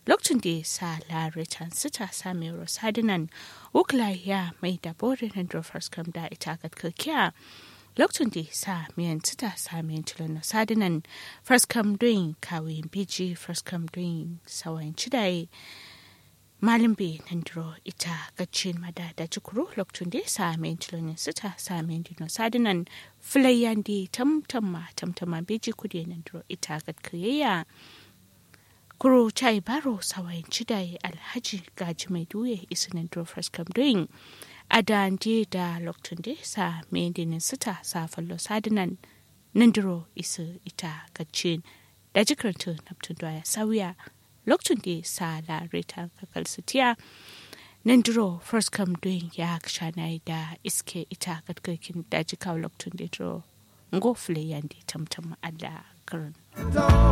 lokacin da sa laritan sita sami rosadinan ukla ya mai da borin handro first come da ita kakkiya lokacin da sa miyan sita sami tilon sadinan first come doing kawin biji first come doing sawan cidaye malin be nandro ita gacin mada da jikuru lokacin da sami tilon sita sami dino sadinan filayen da tamtama biji kudi nandro ita kakkiya kuro chai baro sawayin cidai alhaji gaji mai duye isinin drofers kamdoyin a da lokacin da sa medinin sita sa fallo sadinan nandiro isu ita gacin da jikarta naftun doya sauya lokacin da sa la reta kakal sitiya nandiro first kamdoyin ya kashana da iske ita gatkakin da jikaw lokacin da dro ngofle yandi tamtam Allah karan